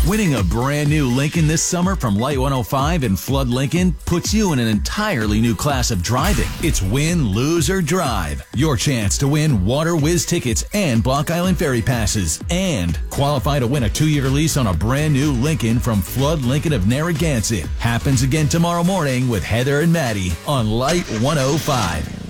Winning a brand new Lincoln this summer from Light 105 and Flood Lincoln puts you in an entirely new class of driving. It's win, lose, or drive. Your chance to win Water Whiz tickets and Block Island Ferry passes. And qualify to win a 2-year lease on a brand new Lincoln from Flood Lincoln of Narragansett. Happens again tomorrow morning with Heather and Maddie on Light 105.